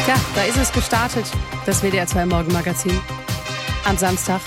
Ja, da ist es gestartet, das WDR 2 Morgenmagazin. Am Samstag.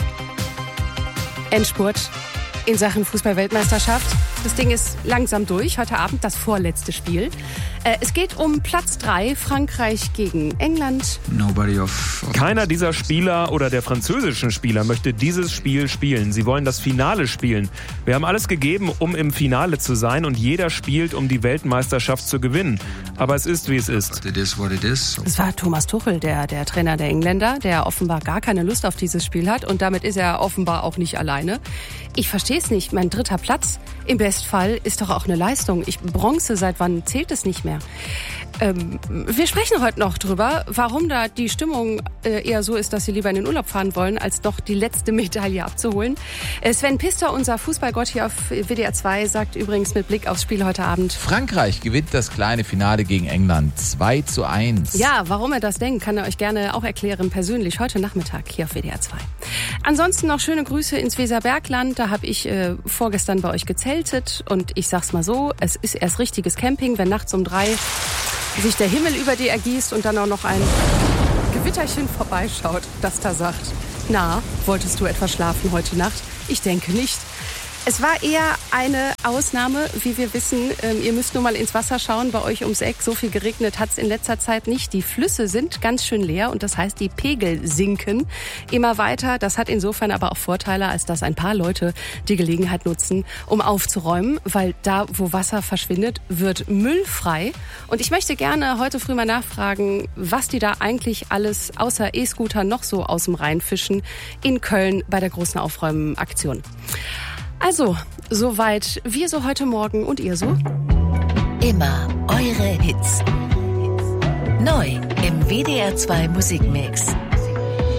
Endspurt in Sachen Fußball-Weltmeisterschaft. Das Ding ist langsam durch. Heute Abend das vorletzte Spiel. Es geht um Platz 3, Frankreich gegen England. Keiner dieser Spieler oder der französischen Spieler möchte dieses Spiel spielen. Sie wollen das Finale spielen. Wir haben alles gegeben, um im Finale zu sein, und jeder spielt, um die Weltmeisterschaft zu gewinnen. Aber es ist, wie es ist. Es war Thomas Tuchel, der Trainer der Engländer, der offenbar gar keine Lust auf dieses Spiel hat. Und damit ist er offenbar auch nicht alleine. Ich verstehe es nicht. Mein 3. Platz im Bestfall ist doch auch eine Leistung. Bronze, seit wann zählt es nicht mehr? Wir sprechen heute noch drüber, warum da die Stimmung eher so ist, dass sie lieber in den Urlaub fahren wollen, als doch die letzte Medaille abzuholen. Sven Pister, unser Fußballgott hier auf WDR 2, sagt übrigens mit Blick aufs Spiel heute Abend: Frankreich gewinnt das kleine Finale gegen England 2:1. Ja, warum er das denkt, kann er euch gerne auch erklären, persönlich heute Nachmittag hier auf WDR 2. Ansonsten noch schöne Grüße ins Weserbergland. Da habe ich vorgestern bei euch gezeltet, und ich sag's mal so, es ist erst richtiges Camping, wenn nachts um 3 sich der Himmel über dir ergießt und dann auch noch ein Gewitterchen vorbeischaut, das da sagt: Na, wolltest du etwas schlafen heute Nacht? Ich denke nicht. Es war eher eine Ausnahme, wie wir wissen. Ihr müsst nur mal ins Wasser schauen, bei euch ums Eck. So viel geregnet hat es in letzter Zeit nicht. Die Flüsse sind ganz schön leer, und das heißt, die Pegel sinken immer weiter. Das hat insofern aber auch Vorteile, als dass ein paar Leute die Gelegenheit nutzen, um aufzuräumen. Weil da, wo Wasser verschwindet, wird Müll frei. Und ich möchte gerne heute früh mal nachfragen, was die da eigentlich alles außer E-Scooter noch so aus dem Rhein fischen in Köln bei der großen Aufräumen-Aktion. Also, soweit wir so heute Morgen, und ihr so? Immer eure Hits. Neu im WDR 2 Musikmix.